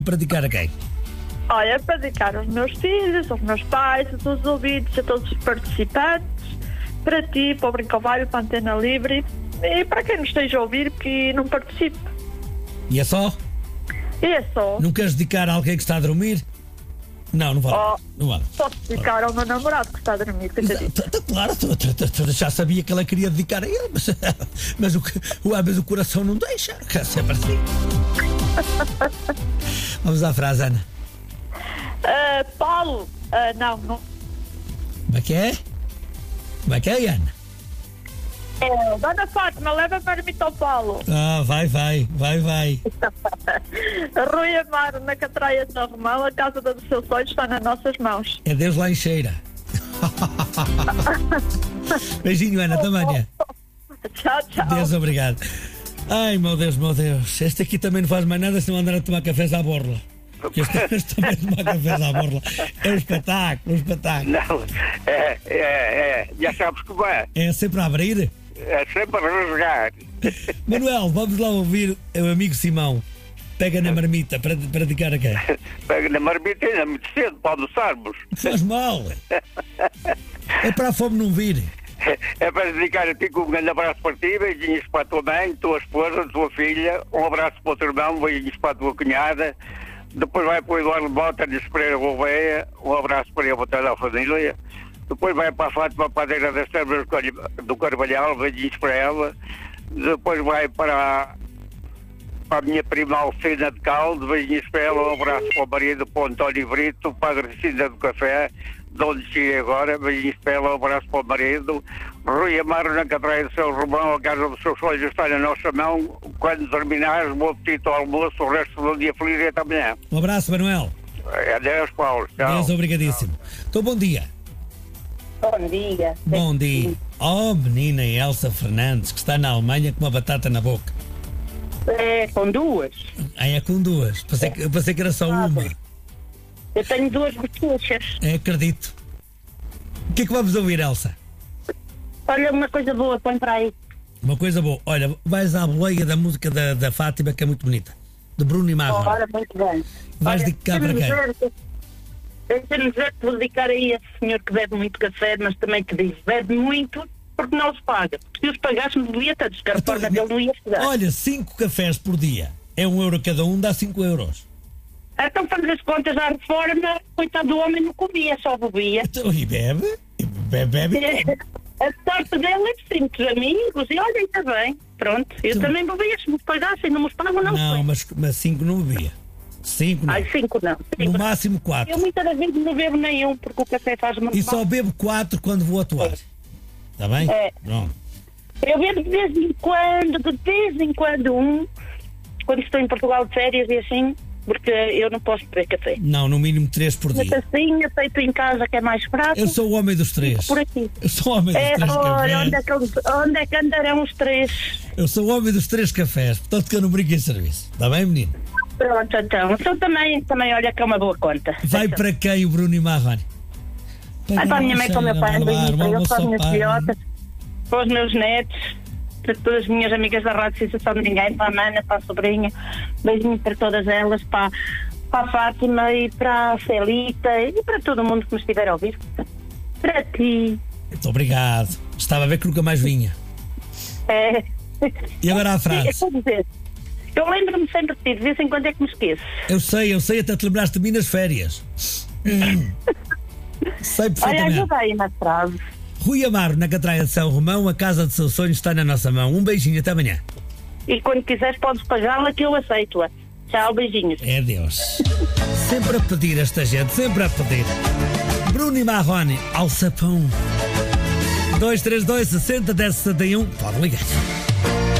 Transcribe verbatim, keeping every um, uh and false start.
Para dedicar a quem? Olha, para dedicar aos meus filhos, aos meus pais, a todos os ouvintes, a todos os participantes, para ti, para o Brincovalho, para a Antena Livre e para quem nos esteja a ouvir que não participe. E é só? E é só. Não queres dedicar a alguém que está a dormir? Não, não vale. Oh, não vale. Posso dedicar ao meu namorado que está a dormir, coitadinho. Claro, tu, tu, tu, tu já sabia que ela queria dedicar a ele, mas, mas, o, o, mas o coração não deixa. É sempre assim. Vamos à frase, Ana. Uh, Paulo, uh, não, não. Como é que é? Como é que é, Ana? É, Dona Fátima, leva a marmita ao Paulo. Ah, vai, vai, vai, vai. Rui Amaro, na Catraia de São Romão, a casa dos seus sonhos está nas nossas mãos. É Deus lá em Cheira. Beijinho, Ana, também. Tchau, tchau. Deus, obrigado. Ai, meu Deus, meu Deus. Este aqui também não faz mais nada se não andar a tomar cafés à borla. Este, este também tomar cafés à borla. É um espetáculo, um espetáculo. Não, é, é, é, já sabes como é. É sempre a abrir? É sempre a rasgar. Manuel, vamos lá ouvir o amigo Simão. Pega na marmita para, para dedicar a quem? Pega na marmita ainda muito cedo para almoçarmos. Faz mal. É para a fome não vir. É para dedicar a ti com um grande abraço para ti, beijinhos para a tua mãe, tua esposa, tua filha, um abraço para o teu irmão, beijinhos para a tua cunhada. Depois vai para o Eduardo Bota de Pereira Gouveia, um abraço para ele, para toda a família. Depois vai para a Fátima Padeira das Termas do Carvalhal, beijinhos para ela. Depois vai para, para a minha prima Alcina de Caldo, beijinhos para ela, um abraço para o marido, para o António Brito, para a Recinda do Café, de onde cheguei agora, beijinhos para ela, um abraço para o marido. Rui Amaro, na Catraia de São Romão, a casa dos seus sonhos está na nossa mão. Quando terminares, bom apetite ao almoço, o resto do dia feliz e até amanhã. Um abraço, Manuel. Adeus, Paulo. Tchau. Deus, obrigadíssimo. Então, bom dia. Bom dia. Bom dia. Oh, menina Elsa Fernandes, que está na Alemanha com uma batata na boca. É, com duas. Ah, é com duas. Pensei, que- pensei que era só Ah, uma. Eu tenho duas bochechas. É, acredito. O que é que vamos ouvir, Elsa? Olha, uma coisa boa, põe para aí. Uma coisa boa. Olha, vais à boleia da música da, da Fátima, que é muito bonita. De Bruno e Marlon. Ora, muito bem. Vais Olha, dedicar para deixa-me quem? dizer- Deixa-me dizer que vou dedicar aí a esse senhor que bebe muito café, mas também que diz, bebe muito porque não os paga. Se os pagássemos, bebia tantos, que a reforma dele não ia chegar. Olha, cinco cafés por dia. É um euro cada um, dá cinco euros. Então, fazendo as contas à reforma, coitado do homem não comia, só bebia. Então, e bebe? E bebe, bebe. A sorte dele é que muitos amigos, e olha, ainda bem. Pronto, eu Tu- também bebia, se me pagassem, não me pagam, não. Não, sei. mas, mas cinco não bebia. Cinco não. Ai, cinco não. No Cinco. máximo Eu quatro. muitas das vezes não bebo nenhum, porque o café faz-me E mal. só bebo quatro quando vou atuar. Está bem? É. Pronto. Eu bebo de vez em quando, de vez em quando um, quando estou em Portugal de férias e assim, porque eu não posso beber café. Não, no mínimo três por Uma dia. tacinha feito em casa que é mais fraco. Eu sou o homem dos três. Por aqui. Eu sou o homem dos É, três olha, onde é, cafés. que, eles- onde é que andarão os três? Eu sou o homem dos três cafés. Portanto, que eu não brinco em serviço. Está bem, menino? Pronto, então. Então também, também olha que é uma boa conta. Vai para quem o Bruno e Marrone? Vai para a minha mãe, para o meu pai, um beijinho para eles, para as minhas pai. filhotas, para os meus netos, para todas as minhas amigas da Rádio Sensação de Ninguém, para a Mana, para a sobrinha, beijinho para todas elas, para, para a Fátima e para a Celita e para todo mundo que me estiver a ouvir. Para ti. Muito obrigado. Estava a ver que nunca mais vinha. É... E agora a Eu frase. vou dizer, eu lembro-me sempre de ti, de vez em quando é que me esqueço. Eu sei, eu sei, até te lembraste de mim nas férias. Hum. Sei Olha, perfeitamente. ajuda aí na frase. Rui Amaro, na Catraia de São Romão, a casa de seus sonhos está na nossa mão. Um beijinho, até amanhã. E quando quiseres podes pagá-la que eu aceito-a. Tchau, beijinhos. É Deus. Sempre a pedir esta gente, sempre a pedir. Bruno e Marrone, ao sapão. dois três dois, sessenta, dez, sessenta e um. Pode ligar.